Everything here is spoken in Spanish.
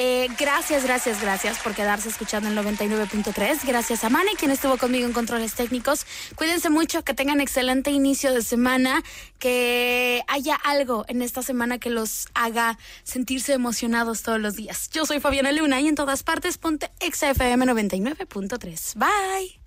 Gracias por quedarse escuchando el 99.3. Gracias a Mane, quien estuvo conmigo en controles técnicos. Cuídense mucho, que tengan excelente inicio de semana, que haya algo en esta semana que los haga sentirse emocionados todos los días. Yo soy Fabiana Luna y en todas partes ponte XFM 99.3. Bye.